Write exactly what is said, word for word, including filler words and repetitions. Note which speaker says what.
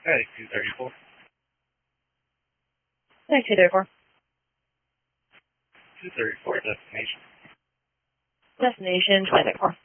Speaker 1: Alright, two thirty-four.
Speaker 2: Thanks, two thirty-four.
Speaker 1: two thirty-four, destination.
Speaker 2: Destination, twenty thirty-four.